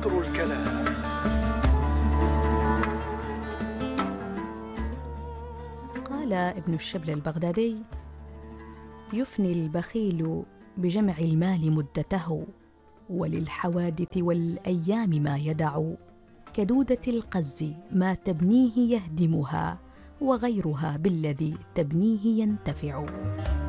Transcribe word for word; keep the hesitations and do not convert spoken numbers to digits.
قدر الكلام. قال ابن الشبل البغدادي: يفني البخيل بجمع المال مدته، وللحوادث والأيام ما يدع، كدودة القز ما تبنيه يهدمها، وغيرها بالذي تبنيه ينتفع.